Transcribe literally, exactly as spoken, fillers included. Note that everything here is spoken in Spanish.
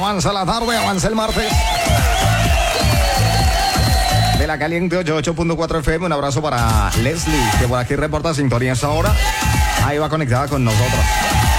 Avanza la tarde, avanza el martes. De la Caliente ochenta y ocho punto cuatro F M, un abrazo para Leslie, que por aquí reporta sintonía a esta hora. Ahí va conectada con nosotros.